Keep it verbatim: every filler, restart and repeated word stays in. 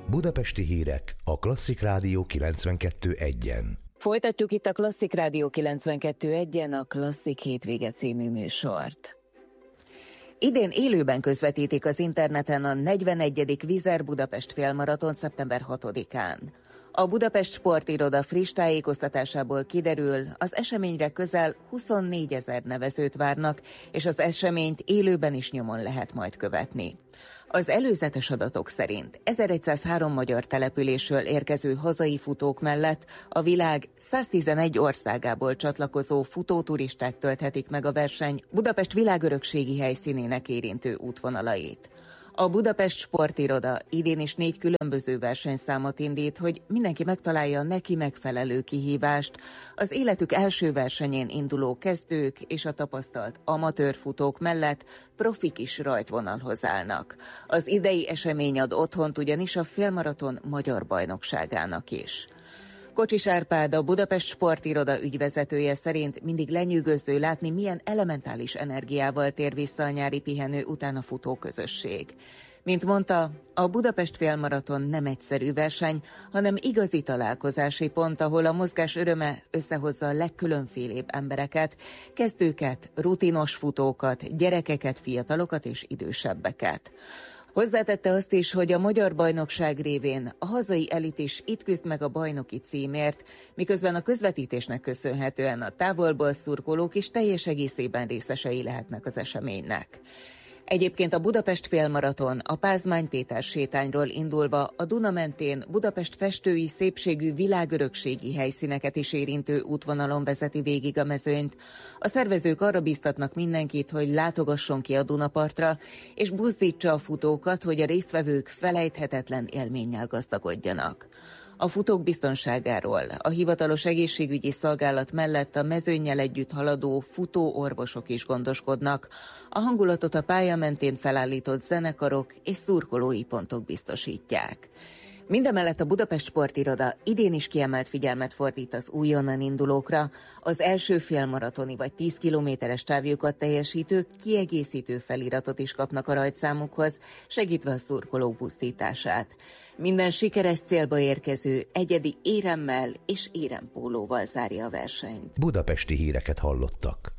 Budapesti hírek a Klasszik Rádió kilencvenkettő egyen. Folytatjuk itt a Klasszik Rádió kilencvenkettő egyen a Klasszik Hétvége című műsort. Idén élőben közvetítik az interneten a negyvenegyedik Vizer Budapest félmaraton szeptember hatodikán. A Budapest Sportiroda friss tájékoztatásából kiderül, az eseményre közel huszonnégyezer nevezőt várnak, és az eseményt élőben is nyomon lehet majd követni. Az előzetes adatok szerint ezeregyszázhárom magyar településről érkező hazai futók mellett a világ száztizenegy országából csatlakozó futóturisták tölthetik meg a verseny Budapest világörökségi helyszínének érintő útvonalait. A Budapest Sportiroda idén is négy különböző versenyszámot indít, hogy mindenki megtalálja a neki megfelelő kihívást. Az életük első versenyén induló kezdők és a tapasztalt amatőr futók mellett profik is rajtvonalhoz állnak. Az idei esemény ad otthont ugyanis a félmaraton magyar bajnokságának is. Kocsis Árpád, a Budapest Sportiroda ügyvezetője szerint mindig lenyűgöző látni, milyen elementális energiával tér vissza a nyári pihenő után a futóközösség. Mint mondta, a Budapest félmaraton nem egyszerű verseny, hanem igazi találkozási pont, ahol a mozgás öröme összehozza a legkülönfélébb embereket, kezdőket, rutinos futókat, gyerekeket, fiatalokat és idősebbeket. Hozzátette azt is, hogy a magyar bajnokság révén a hazai elit is itt küzd meg a bajnoki címért, miközben a közvetítésnek köszönhetően a távolból szurkolók is teljes egészében részesei lehetnek az eseménynek. Egyébként a Budapest félmaraton a Pázmány Péter sétányról indulva a Duna mentén Budapest festői szépségű világörökségi helyszíneket is érintő útvonalon vezeti végig a mezőnyt. A szervezők arra bíztatnak mindenkit, hogy látogasson ki a Dunapartra, és buzdítsa a futókat, hogy a résztvevők felejthetetlen élménnyel gazdagodjanak. A futók biztonságáról a hivatalos egészségügyi szolgálat mellett a mezőnnyel együtt haladó futóorvosok is gondoskodnak. A hangulatot a pálya mentén felállított zenekarok és szurkolói pontok biztosítják. Mindemellett a Budapest Sportiroda idén is kiemelt figyelmet fordít az újonnan indulókra. Az első félmaratoni vagy tíz kilométeres távjukat teljesítők kiegészítő feliratot is kapnak a rajtszámukhoz, segítve a szurkolók buzdítását. Minden sikeres célba érkező egyedi éremmel és érempólóval zárja a versenyt. Budapesti híreket hallottak.